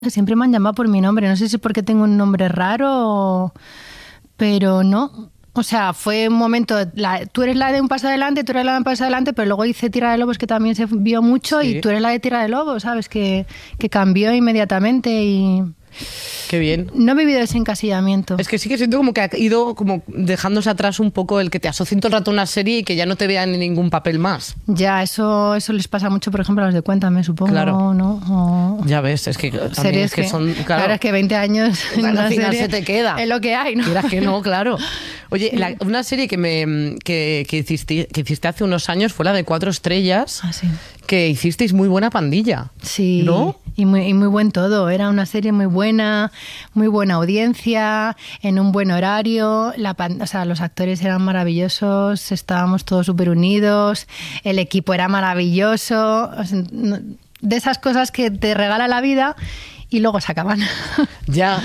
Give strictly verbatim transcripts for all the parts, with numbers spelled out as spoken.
Siempre me han llamado por mi nombre, no sé si es porque tengo un nombre raro, o... pero no. O sea, fue un momento, la, tú eres la de Un Paso Adelante, tú eres la de Un Paso Adelante, pero luego hice Tierra de Lobos, que también se vio mucho, sí. Y tú eres la de Tierra de Lobos, ¿sabes? Que, que cambió inmediatamente y... Qué bien. No he vivido ese encasillamiento. Es que sí que siento como que ha ido como dejándose atrás un poco el que te asocien todo el rato a una serie y que ya no te vean en ningún papel más. Ya, eso, eso les pasa mucho, por ejemplo, a los de Cuéntame, supongo. Claro. ¿No? O... Ya ves, es que también series es que, que son... Claro, claro, es que veinte años en al una final serie se te queda. Es lo que hay, ¿no? Quieras que no, claro. Oye, sí. la, una serie que, me, que, que, hiciste, que hiciste hace unos años fue la de Cuatro Estrellas, ah, sí. que hicisteis muy buena pandilla. Sí, ¿no? y muy, y muy buen todo. Era una serie muy buena, muy buena audiencia, en un buen horario. La, o sea, los actores eran maravillosos, estábamos todos súper unidos, el equipo era maravilloso. O sea, de esas cosas que te regala la vida y luego se acaban. Ya.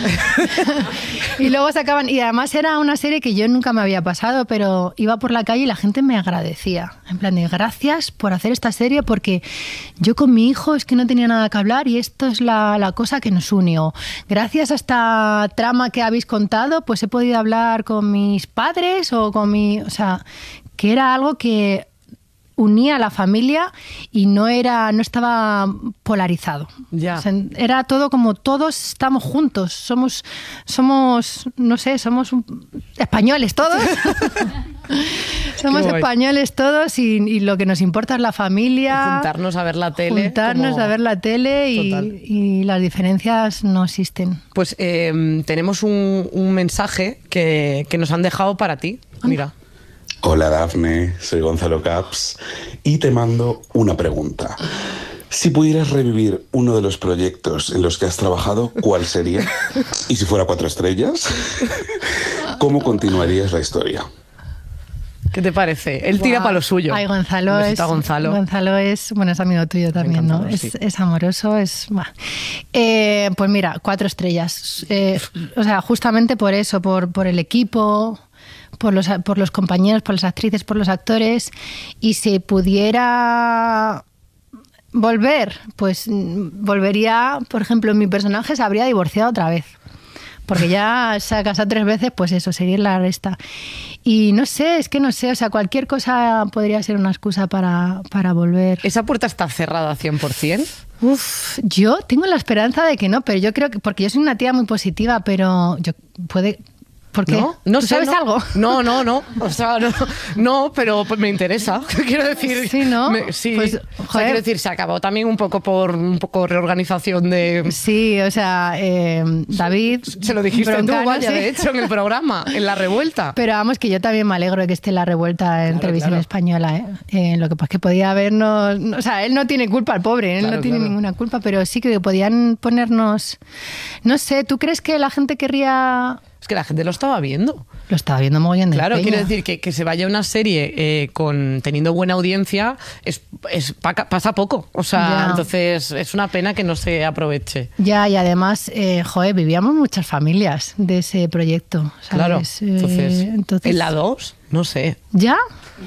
Y luego se acaban. Y además era una serie que yo nunca me había pasado, pero iba por la calle y la gente me agradecía. En plan de, gracias por hacer esta serie, porque yo con mi hijo es que no tenía nada que hablar y esto es la, la cosa que nos unió. Gracias a esta trama que habéis contado, pues he podido hablar con mis padres o con mi... O sea, que era algo que unía a la familia y no era, no estaba polarizado. Ya. O sea, era todo como todos estamos juntos, somos, somos, no sé, somos un, españoles todos. Somos españoles todos y, y lo que nos importa es la familia. Y juntarnos a ver la tele. Juntarnos como... a ver la tele y, y las diferencias no existen. Pues eh, tenemos un, un mensaje que, que nos han dejado para ti. Mira. Hola Dafne, soy Gonzalo Caps y te mando una pregunta. Si pudieras revivir uno de los proyectos en los que has trabajado, ¿cuál sería? Y si fuera Cuatro Estrellas, ¿cómo continuarías la historia? ¿Qué te parece? Él tira wow. para lo suyo. Ay, Gonzalo es, Gonzalo. Gonzalo es, bueno, es amigo tuyo también, ¿no? Es, sí. es amoroso, es... Eh, pues mira, Cuatro Estrellas. Eh, o sea, justamente por eso, por, por el equipo... Por los, por los compañeros, por las actrices, por los actores. Y si pudiera volver, pues volvería, por ejemplo, mi personaje se habría divorciado otra vez. Porque ya se ha casado tres veces, pues eso, seguir la resta. Y no sé, es que no sé, o sea, cualquier cosa podría ser una excusa para, para volver. ¿Esa puerta está cerrada cien por ciento? Uf, yo tengo la esperanza de que no, pero yo creo que, porque yo soy una tía muy positiva, pero yo puede... ¿Por qué? ¿No? No ¿Tú sé, sabes no. algo? No, no, no. O sea, no, no pero me interesa. Quiero decir... Sí, ¿no? Me, sí. Pues, o sea, quiero decir, se acabó también un poco por un poco reorganización de... Sí, o sea, eh, David... Se lo dijiste Broncano, tú, vaya, sí. De hecho, en el programa, en La Revuelta. Pero vamos, que yo también me alegro de que esté La Revuelta en claro, televisión claro. española. ¿eh? Eh, lo que pasa es que podía habernos... O sea, él no tiene culpa, el pobre, él claro, no tiene claro. ninguna culpa, pero sí que podían ponernos... No sé, ¿tú crees que la gente querría...? Es que la gente lo estaba viendo. Lo estaba viendo mogollón de Claro, peña. Quiero decir que, que se vaya una serie eh, con teniendo buena audiencia es, es pasa poco. O sea, ya. Entonces es una pena que no se aproveche. Ya, y además, eh, joder, vivíamos muchas familias de ese proyecto, ¿sabes? Claro, entonces, eh, entonces... ¿en la dos? No sé. ¿Ya?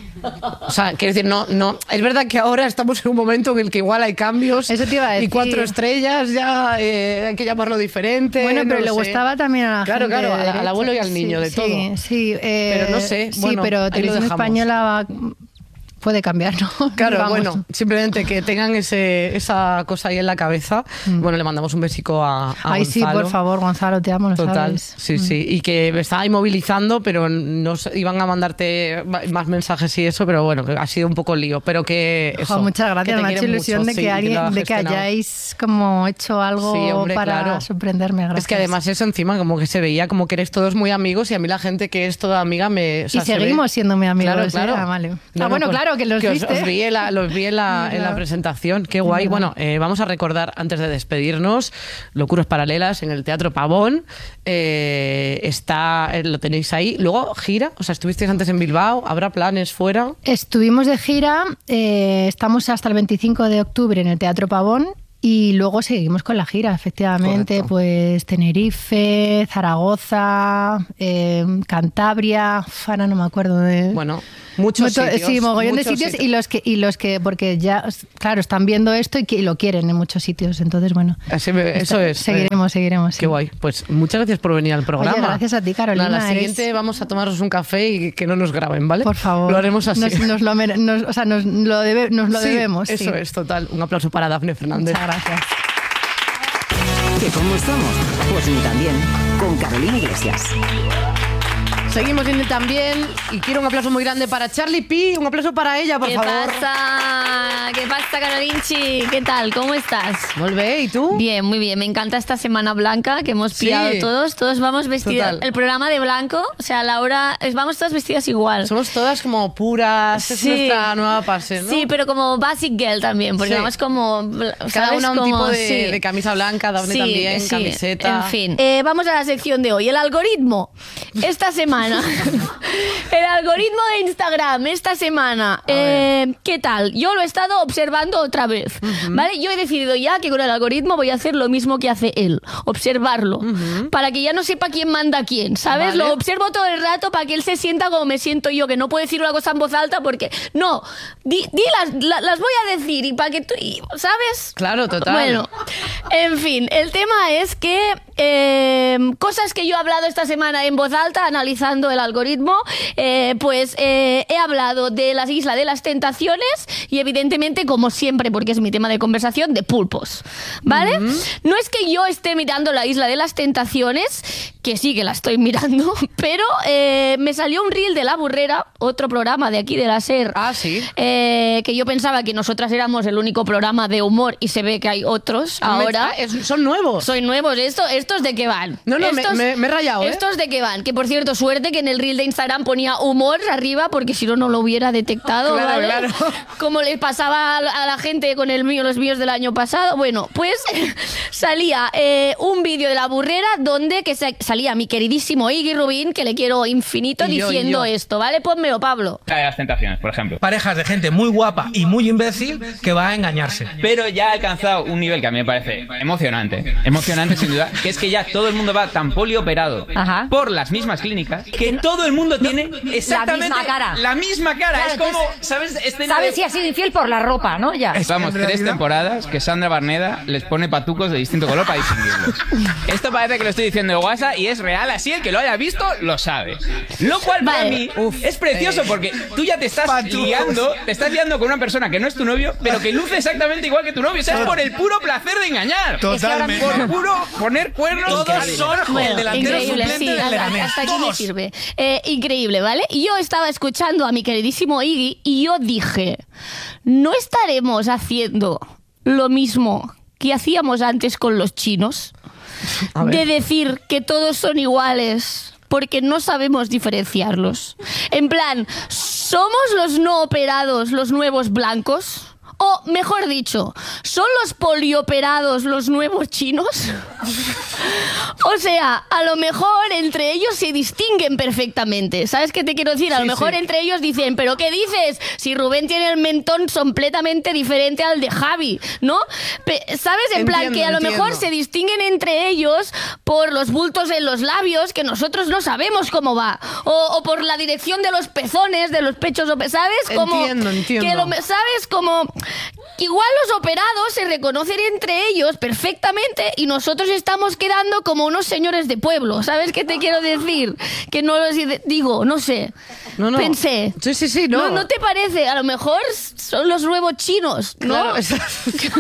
O sea, quiero decir, no, no. Es verdad que ahora estamos en un momento en el que igual hay cambios. Eso te iba a decir. Y Cuatro Estrellas ya eh, hay que llamarlo diferente. Bueno, pero no le sé. gustaba también a la claro, gente. Claro, claro, al abuelo y al niño, sí, de sí, todo. Sí, eh, pero no sé. Sí, bueno, pero Televisión Española va... puede cambiar, ¿no? Claro, Vamos. Bueno, simplemente que tengan ese, esa cosa ahí en la cabeza. Mm. Bueno, le mandamos un besico a, a Ay, Gonzalo. sí, por favor, Gonzalo, te amo, lo Total, sabes. sí, mm. sí. Y que me estaba inmovilizando, pero no iban a mandarte más mensajes y eso, pero bueno, que ha sido un poco lío. Pero que eso. Jo, muchas gracias, que me ha hecho ilusión mucho, de, que sí, alguien, de que hayáis como hecho algo sí, hombre, para claro. sorprenderme. Gracias. Es que además eso encima, como que se veía como que eres todos muy amigos y a mí la gente que es toda amiga me... O sea, y seguimos ve... siendo muy amigos. Claro, claro. ¿eh? Ah, vale. No, ah, no, bueno, pues, claro, que los que viste. Os, os vi en la, los vi en la, en la presentación, qué guay. Bueno, eh, vamos a recordar antes de despedirnos, Locuras Paralelas en el Teatro Pavón. Eh, está, eh, lo tenéis ahí. Luego, gira, o sea, estuvisteis antes en Bilbao, ¿habrá planes fuera? Estuvimos de gira, eh, estamos hasta el veinticinco de octubre en el Teatro Pavón. Y luego seguimos con la gira, efectivamente. Correcto. Pues Tenerife, Zaragoza, eh, Cantabria, Fara, no me acuerdo de... Bueno, Muchos Mucho, sitios. Sí, mogollón de muchos sitios, sitios. y los que y los que porque ya, claro, están viendo esto y, que, y lo quieren en muchos sitios. Entonces, bueno. Así me, eso es. Seguiremos, seguiremos. Sí. Qué guay. Pues muchas gracias por venir al programa. Oye, gracias a ti, Carolina. Nada, la eres... siguiente vamos a tomarnos un café y que no nos graben, ¿vale? Por favor. Lo haremos así. Nos, nos lo, mere... nos, o sea, nos lo, debe... nos lo sí, debemos. Eso sí. es, total. Un aplauso para Dafne Fernández. Muchas gracias. ¿Que cómo estamos? Pues ni tan bien. Con Carolina Iglesias. Seguimos viendo también y quiero un aplauso muy grande para Charlie P. Un aplauso para ella, por ¿Qué favor. pasa? ¿Qué pasa, Carolinchi? ¿Qué tal? ¿Cómo estás? Muy bien, ¿y tú? Bien, muy bien. Me encanta esta semana blanca que hemos pillado Sí. todos. Todos vamos vestidas. Total. El programa de blanco, o sea, Laura, es- vamos todas vestidas igual. Somos todas como puras. Es Sí. nuestra nueva fase, ¿no? Sí, pero como basic girl también, porque Sí. vamos como... Cada ¿sabes? una un Como- tipo de, sí. de camisa blanca, Dafne Sí, también, sí. camiseta. En fin. Eh, vamos a la sección de hoy. El algoritmo. Esta semana. El algoritmo de Instagram. Esta semana. Eh, ¿Qué tal? Yo lo he estado observando otra vez. ¿Vale? Yo he decidido ya que con el algoritmo voy a hacer lo mismo que hace él. Observarlo. Para que ya no sepa quién manda a quién. ¿Sabes? Vale. Lo observo todo el rato para que él se sienta como me siento yo. Que no puedo decir una cosa en voz alta porque... No. Di, di las, la- las voy a decir y para que tú... y- ¿Sabes? Claro, total. Bueno, en fin, el tema es que eh, cosas que yo he hablado esta semana en voz alta, analizando el algoritmo, eh, pues eh, he hablado de la Isla de las Tentaciones y evidentemente, como siempre, porque es mi tema de conversación, de pulpos, ¿vale? No es que yo esté mirando la Isla de las Tentaciones, que sí que la estoy mirando, pero eh, me salió un reel de La Burrera, otro programa de aquí de la SER, Ah, sí. eh, que yo pensaba que nosotras éramos el único programa de humor y se ve que hay otros ahora. Ah, es- son nuevos. Soy nuevos. Esto, ¿Estos de qué van? No, no, me- Estos- me- me he rayado, ¿eh? ¿Estos de qué van? Que por cierto, suerte que en el reel de Instagram ponía humor arriba, porque si no, no lo hubiera detectado. Claro, ¿vale? claro. Como les pasaba a la- a la gente con el mío, los míos del año pasado. Bueno, pues salía eh, un vídeo de La Burrera donde que se- salía mi queridísimo Iggy Rubín, que le quiero infinito, Y yo, y diciendo yo. esto, ¿vale? Pónmelo, Pablo. La de las tentaciones, por ejemplo. Parejas de gente muy guapa y muy imbécil que va a engañarse. Pero ya ha alcanzado un nivel que a mí me parece emocionante. Emocionante, sin duda. Que es que ya todo el mundo va tan polioperado Ajá. por las mismas clínicas que todo el mundo tiene exactamente misma cara. la misma cara. Claro, es como, entonces, ¿sabes? Escena ¿Sabes de- si ha sido infiel por la ropa, no? Ya. Vamos, En tres realidad- temporadas que Sandra Barneda les pone patucos de distinto color para distinguirlos. Esto parece que lo estoy diciendo de WhatsApp y es real, así el que lo haya visto lo sabe. Lo cual para Vale. mí es precioso porque tú ya te estás Patucos. liando, te estás liando con una persona que no es tu novio, pero que luce exactamente igual que tu novio. O sea, es por el puro placer de engañar. Totalmente. Por puro poner cuernos. Todos Increíble. son Bueno, el delantero increíble, suplente sí, del hasta, Leganés. hasta aquí me Todos. sirve. Eh, increíble, ¿vale? Y yo estaba escuchando a mi queridísimo Iggy y yo dije, ¿no estaremos haciendo lo mismo que hacíamos antes con los chinos? A ver. De decir que todos son iguales porque no sabemos diferenciarlos. En plan, ¿somos los no operados los nuevos blancos? O, mejor dicho, ¿son los polioperados los nuevos chinos? O sea, a lo mejor entre ellos se distinguen perfectamente. ¿Sabes qué te quiero decir? A Sí, lo mejor sí. entre ellos dicen, ¿pero qué dices? Si Rubén tiene el mentón completamente diferente al de Javi, ¿no? Pe- ¿Sabes? En plan, Entiendo, que a lo entiendo. mejor se distinguen entre ellos por los bultos en los labios, que nosotros no sabemos cómo va. O, o por la dirección de los pezones, de los pechos, ope- ¿sabes? Como Entiendo, entiendo. Que lo me- ¿sabes? Como... Igual los operados se reconocen entre ellos perfectamente y nosotros estamos quedando como unos señores de pueblo. ¿Sabes qué te quiero decir? Que no los ide- digo, no sé. No, no. Pensé. Sí, sí, sí, no. no. ¿No te parece? A lo mejor son los nuevos chinos, ¿no? Claro, exacto. Sí,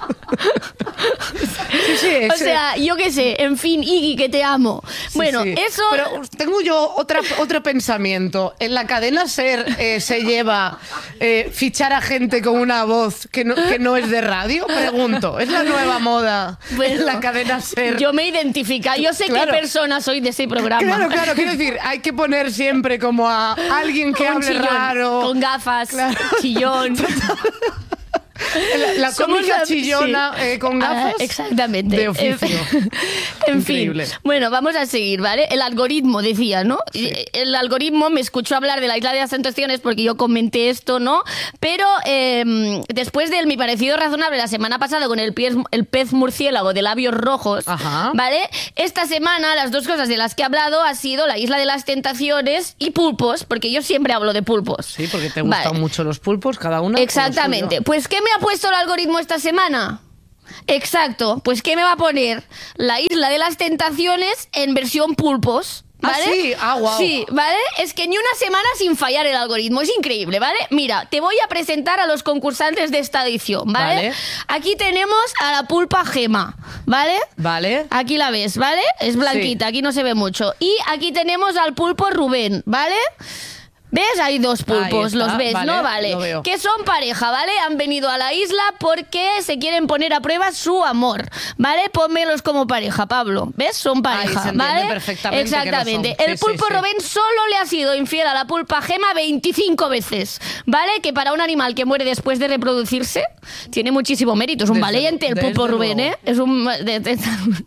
sí, O ese- sea, yo qué sé, en fin, Iggy, que te amo. Sí, bueno, sí. eso... Pero tengo yo otra, otro pensamiento. En la cadena SER eh, se lleva eh, fichar a gente con una voz que no, que no es de radio. Pregunto, ¿es la nueva moda Bueno, en la cadena SER? Yo me identifico, yo sé Claro. qué persona soy de ese programa. Claro, claro, quiero decir, hay que poner siempre como a alguien que Con hable chillón, raro. con gafas, Claro. chillón. La, la cómica chillona sí. eh, con gafas. Ah, exactamente. De oficio. En Increíble. fin. Bueno, vamos a seguir, ¿vale? El algoritmo, decía, ¿no? Sí. El algoritmo me escuchó hablar de la Isla de las Tentaciones porque yo comenté esto, ¿no? Pero eh, después de mi parecido razonable la semana pasada con el pez, el pez murciélago de labios rojos, Ajá. ¿vale? Esta semana las dos cosas de las que he hablado ha sido la Isla de las Tentaciones y pulpos, porque yo siempre hablo de pulpos. Sí, porque te gustan Vale. mucho los pulpos, cada una. Exactamente. Pues, ¿qué me ha puesto el algoritmo esta semana? Exacto. Pues, ¿qué me va a poner? La Isla de las Tentaciones en versión pulpos. ¿Vale? Ah, sí, ah, guau. Sí, ¿vale? Es que ni una semana sin fallar el algoritmo. Es increíble, ¿vale? Mira, te voy a presentar a los concursantes de esta edición, ¿vale? Vale. Aquí tenemos a la pulpa Gema, ¿vale? Vale. Aquí la ves, ¿vale? Es blanquita, Sí. aquí no se ve mucho. Y aquí tenemos al pulpo Rubén, ¿vale? ¿Ves? Hay dos pulpos, Ahí está, los ves, vale, ¿no? Vale. lo veo. Que son pareja, ¿vale? Han venido a la isla porque se quieren poner a prueba su amor, ¿vale? Pónmelos como pareja, Pablo. ¿Ves? Son pareja, se entiende ¿vale? perfectamente que lo Exactamente. son. El Sí, pulpo sí, sí. Rubén solo le ha sido infiel a la pulpa Gema veinticinco veces, ¿vale? Que para un animal que muere después de reproducirse tiene muchísimo mérito. Es un Desde- valiente el desde pulpo Rubén, luego. ¿eh? Es un... de- de-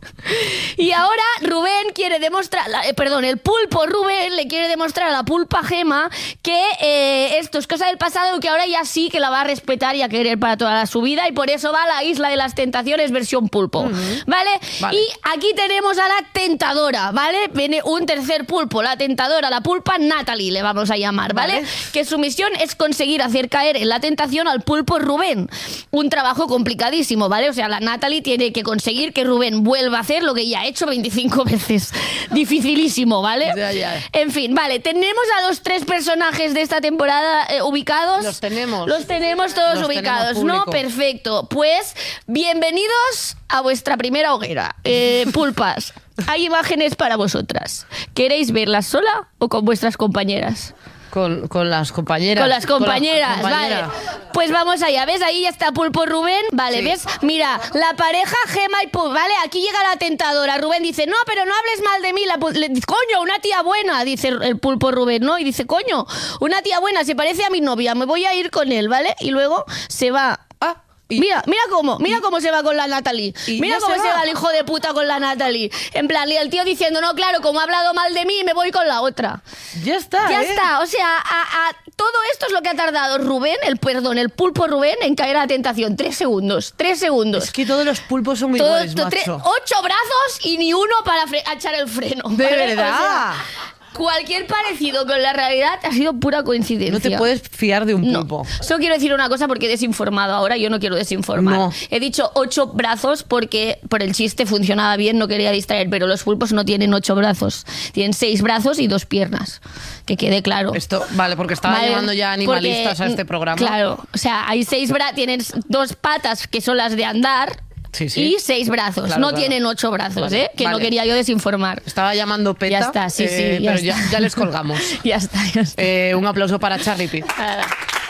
Y ahora Rubén quiere demostrar, la- eh, perdón, el pulpo Rubén le quiere demostrar a la pulpa Gema que eh, esto es cosa del pasado y que ahora ya sí que la va a respetar y a querer para toda su vida y por eso va a la Isla de las Tentaciones versión pulpo, ¿vale? Vale. Y aquí tenemos a la tentadora, ¿vale? Viene un tercer pulpo, la tentadora, la pulpa Natalie le vamos a llamar, ¿vale? Vale. Que su misión es conseguir hacer caer en la tentación al pulpo Rubén. Un trabajo complicadísimo, ¿vale? O sea, la Natalie tiene que conseguir que Rubén vuelva a hacer lo que ya ha hecho veinticinco veces. Dificilísimo, ¿vale? Ya, ya. En fin, vale, tenemos a los tres personajes de esta temporada eh, ubicados. Los tenemos. Los tenemos todos Los ubicados, tenemos ¿no? público. Perfecto. Pues bienvenidos a vuestra primera hoguera. Eh, pulpas, hay imágenes para vosotras. ¿Queréis verlas sola o con vuestras compañeras? Con, con las compañeras. Con las compañeras, Con las compañeras. vale. Pues vamos allá, ¿ves? Ahí ya está Pulpo Rubén, vale, Sí. ¿ves? Mira, la pareja Gema y Pulpo, ¿vale? Aquí llega la tentadora. Rubén dice, no, pero no hables mal de mí. La, pu- le dice, coño, una tía buena, dice el Pulpo Rubén, ¿no? Y dice, coño, una tía buena, se parece a mi novia, me voy a ir con él, ¿vale? Y luego se va... Ah, y- Mira, mira cómo, mira cómo se va con la Natalie. y Mira ya cómo se se va. va el hijo de puta con la Natalie. En plan, y el tío diciendo, no, claro, como ha hablado mal de mí, me voy con la otra. Ya está, Ya ¿eh? está, o sea, a, a- todo esto es lo que ha tardado Rubén, el perdón, el pulpo Rubén en caer a la tentación. Tres segundos, tres segundos. Es que todos los pulpos son muy Todo iguales, esto, tre- macho. ocho brazos y ni uno para fre- a echar el freno. ¿De ¿vale? verdad? O sea, cualquier parecido con la realidad ha sido pura coincidencia. No te puedes fiar de un No. pulpo. Solo quiero decir una cosa porque he desinformado ahora. Yo no quiero desinformar. No. He dicho ocho brazos porque por el chiste funcionaba bien, no quería distraer, pero los pulpos no tienen ocho brazos. Tienen seis brazos y dos piernas. Que quede claro. Esto, vale, porque estaba Vale, llamando ya animalistas porque, a este programa. Claro, o sea, hay seis brazos, tienen dos patas que son las de andar. Sí, sí. Y seis brazos, Claro, no claro. tienen ocho brazos, Vale, ¿eh? Que no vale. quería yo desinformar. Estaba llamando Peta. Ya está, sí, sí, eh, ya pero ya, está. ya les colgamos. Ya está, ya está. Eh, un aplauso para Charlie Pitt. Nada.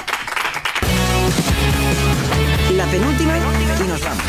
La penúltima y nos vamos.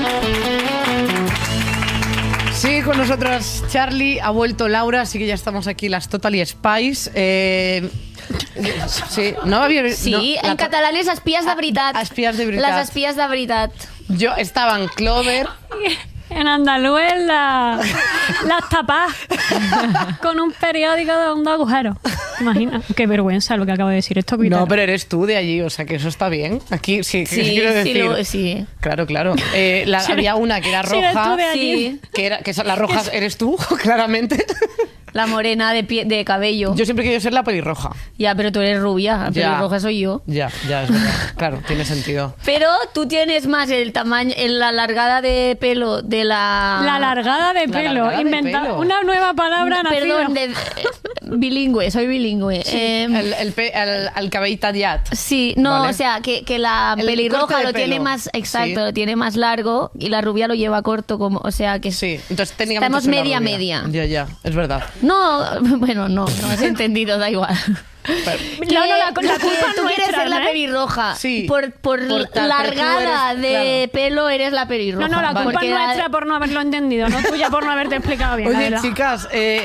Sí, con nosotras Charlie, ha vuelto Laura, así que ya estamos aquí las Totally Spice. Eh, sí, no había Sí, no, en la- catalán es espías de veritat. Espías de veritat. Les espías de veritat. Yo estaba en Clover. En andaluz la, las tapas con un periódico de un agujero. Imagina, qué vergüenza lo que acabo de decir. Esto No, pero eres tú de allí, o sea que eso está bien. Aquí sí, ¿qué Sí, quiero sí, decir? lo- sí. Claro, claro. Eh, la- Sí, había una que era sí, eres roja. tú de allí. Sí. Que era que esa- la roja eres tú, claramente. La morena de, pie, de cabello. Yo siempre he querido ser la pelirroja. Ya, pero tú eres rubia. La Ya. pelirroja soy yo. Ya, ya, es verdad. Claro, tiene sentido. Pero tú tienes más el tamaño, en la largada de pelo de la... La largada de La pelo. largada de Inventa pelo. una nueva palabra nacida. Perdón, de- eh, bilingüe, soy bilingüe. Eh, El, el, pe- el, el cabell tallat. Sí, no, Vale. o sea, que, que la El pelirroja corte de lo tiene pelo. más, exacto, Sí. lo tiene más largo y la rubia lo lleva corto, como, o sea que Sí, entonces técnicamente estamos soy la media rubia. media. Ya, ya, es verdad. No, bueno, no, no has entendido, da igual. Pero- Que- No, no, la- la que culpa tú es quieres nuestra, ser la ¿no? pelirroja. Sí. Por, por, Por tal, largada pero tú eres- de claro. pelo eres la pelirroja. No, no, la culpa Porque es la- nuestra por no haberlo entendido, no tuya por no haberte explicado bien. la Oye, verdad. chicas, eh,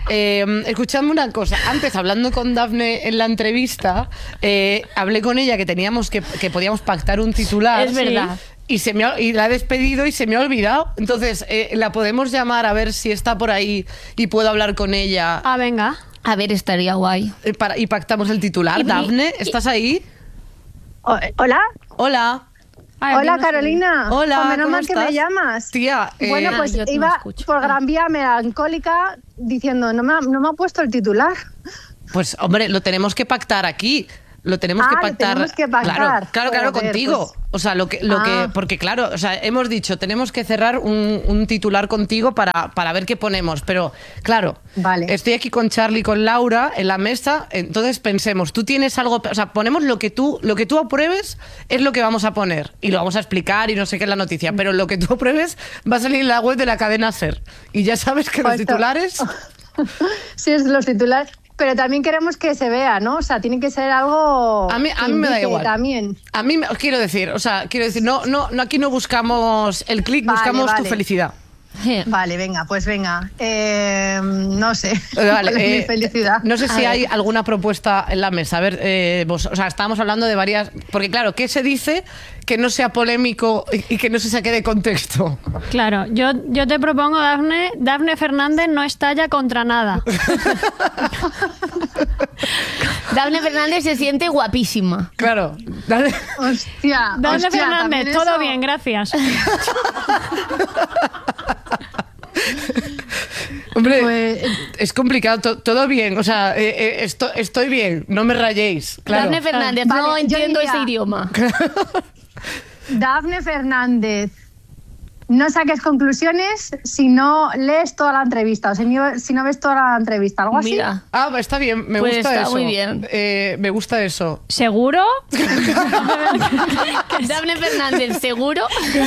Eh, escuchadme una cosa. Antes, hablando con Dafne en la entrevista, eh, hablé con ella que teníamos que, que podíamos pactar un titular. Es verdad. Y, se me ha, y la he despedido y se me ha olvidado. Entonces, eh, la podemos llamar a ver si está por ahí y puedo hablar con ella. Ah, venga. A ver, estaría guay. Eh, para, y pactamos el titular. Y- Dafne, y- ¿estás ahí? O- Hola. Hola. Ay, Hola, no sé. Carolina. Hola, Pues menos ¿cómo mal que estás? me llamas. Tía, eh, Bueno, pues Ah, yo te iba escucho. por Gran Vía melancólica diciendo, no me, ha, no me ha puesto el titular. Pues, hombre, lo tenemos que pactar aquí. Lo tenemos Ah, que lo pactar. tenemos que pactar. Claro, claro, claro, Joder, contigo. pues. O sea, lo que, lo Ah. que, porque claro, o sea, hemos dicho, tenemos que cerrar un, un titular contigo para, para ver qué ponemos. Pero, claro, Vale. estoy aquí con Charlie y con Laura en la mesa, entonces pensemos, tú tienes algo, o sea, ponemos lo que tú, lo que tú apruebes es lo que vamos a poner. Y lo vamos a explicar y no sé qué es la noticia. Pero lo que tú apruebes va a salir en la web de la cadena SER. Y ya sabes que los Justo. titulares. Sí, es los titulares. Pero también queremos que se vea, ¿no? O sea, tiene que ser algo. A mí, a que mí me da indique igual. También. A mí, me- os quiero decir, o sea, quiero decir, no, no, no aquí no buscamos el clic, Vale, buscamos tu vale. felicidad. Vale, venga, pues venga. Eh, no sé. Eh, Vale, ¿Cuál es mi eh, felicidad? no sé A si ver. hay alguna propuesta en la mesa. A ver, eh, vos, o sea, estábamos hablando de varias. Porque, claro, ¿qué se dice que no sea polémico y, y que no se saque de contexto? Claro, yo, yo te propongo, Dafne, Dafne Fernández no estalla contra nada. Dafne Fernández se siente guapísima. Claro. Dale. Hostia. Dafne hostia, Fernández, también todo eso- bien, gracias. Hombre, Pues- es complicado, to- todo bien. O sea, eh, eh, esto- estoy bien, no me rayéis. Claro. Dafne Fernández, Vale, no yo entiendo diría- ese idioma. Dafne Fernández, no saques conclusiones si no lees toda la entrevista o si no, si no ves toda la entrevista, algo así. Mira. Ah, está bien, me Pues gusta está eso. muy bien. Eh, me gusta eso. ¿Seguro? Dafne Fernández, ¿seguro?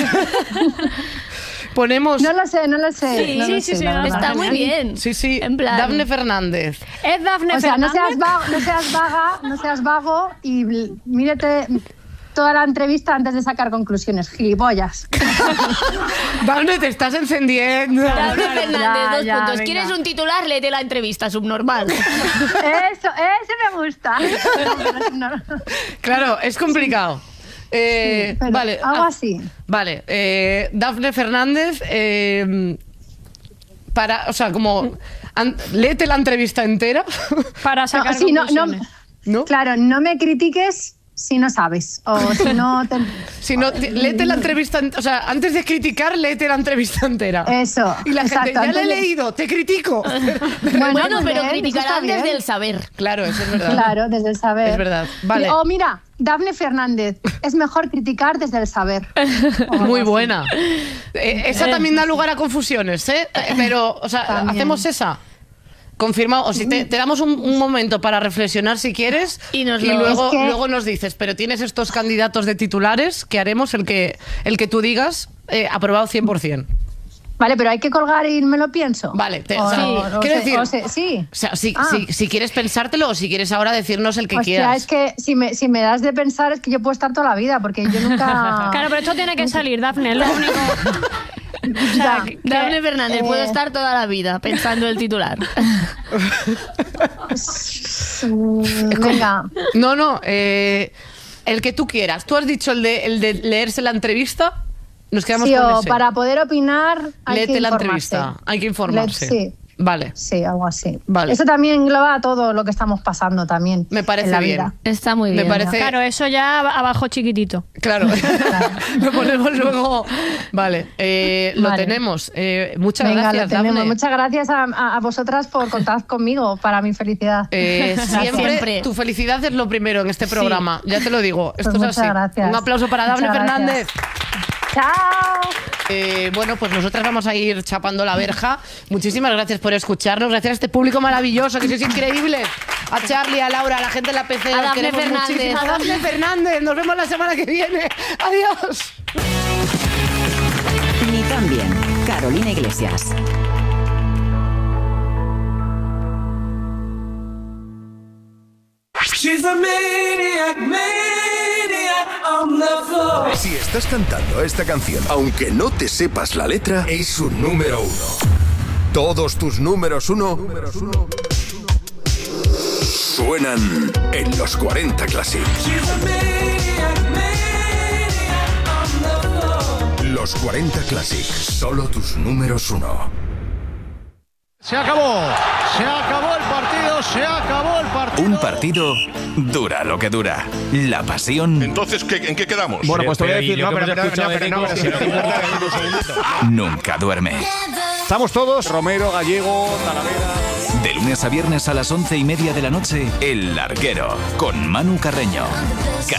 Ponemos. No lo sé, no lo sé. Sí, no sí, lo sí, sé, sí, la no, verdad. Está muy bien. Sí, sí. En plan- Dafne Fernández. ¿Es Dafne O sea, no Fernández? seas, vago, no seas vaga, no seas vago y bl- mírate toda la entrevista antes de sacar conclusiones, gilipollas. Dafne, te estás encendiendo. Dafne Fernández, Ya, dos ya, puntos. venga. ¿Quieres un titular? Léete la entrevista, subnormal. Eso, ese me gusta. No, no, no. Claro, es complicado. Eh, Sí, pero vale. algo ah, así. Vale. eh, Dafne Fernández. eh, para, o sea, como. an- léete la entrevista entera. Para sacar No, sí, no, no, conclusiones. ¿No? claro, no me critiques si no sabes o si no te... Si no, te- léete la entrevista. ent- O sea, antes de criticar, léete la entrevista entera. Eso, Y la gente, exacto, ya la he antes de- leído, te critico. Bueno, Bueno, pero bien, criticarán eso está desde bien. el saber. Claro, eso es verdad. Claro, desde el saber. Es verdad, vale. O mira, Dafne Fernández, es mejor criticar desde el saber. O algo Muy así. buena. Eh, esa también da lugar a confusiones, ¿eh? Eh, Pero, o sea, También. hacemos esa. Confirmado. O si te, te damos un, un momento para reflexionar si quieres Y nos lo- luego, Es que- luego nos dices, pero tienes estos candidatos de titulares que haremos el que, el que tú digas eh, aprobado cien por ciento. Vale, pero hay que colgar y me lo pienso. Vale, te- O o sea, no, o quiero se- decir- o se- sí. O sea, si, Ah. si, si quieres pensártelo o si quieres ahora decirnos el que Hostia, quieras. es que si me, si me das de pensar es que yo puedo estar toda la vida, porque yo nunca... Claro, pero esto tiene que salir, Dafne, es lo único. O sea, que- Dafne Fernández, eh, puedo estar toda la vida pensando el titular. Mm, Venga, No, no, eh, el que tú quieras. Tú has dicho el de, el de leerse la entrevista. Nos quedamos sí, con o ese. para poder opinar hay Léete que la informarse. entrevista. Hay que informarse. Le- sí. Vale. Sí, algo así. Vale. Eso también engloba todo lo que estamos pasando también. Me parece en la bien. vida. Está muy Me bien. parece. Claro, eso ya abajo chiquitito. Claro. Lo ponemos luego. Vale. eh, lo Vale. tenemos. Eh, muchas Venga, gracias, lo tenemos. Dafne. Muchas gracias a, a- a vosotras por contar conmigo para mi felicidad. Eh, siempre, Siempre. tu felicidad es lo primero en este programa. Ya te lo digo. Esto Pues es muchas así. gracias. Un aplauso para Dafne Muchas Fernández. ¡Chao! Eh, bueno, pues nosotras vamos a ir chapando la verja. Muchísimas gracias por escucharnos. Gracias a este público maravilloso, que sois increíbles. A Charlie, a Laura, a la gente de la P C. A os Dafne queremos Fernández. muchísimo. A Dafne Fernández. Nos vemos la semana que viene. Adiós. Ni tan bien. Carolina Iglesias. Si estás cantando esta canción, aunque no te sepas la letra, es un número uno. Todos tus números uno suenan en los cuarenta Classic. Los cuarenta Classic, solo tus números uno. Se acabó, se acabó el partido, se acabó el partido. Un partido dura lo que dura. La pasión. Entonces, ¿qué, ¿en qué quedamos? Bueno, pues te voy a decir, no, pero, pero, no, pero, no, pero, si no te importa, un segundito. Nunca duerme. Estamos todos. Romero, Gallego, Talavera. De lunes a viernes a las once y media de la noche, El Larguero, con Manu Carreño.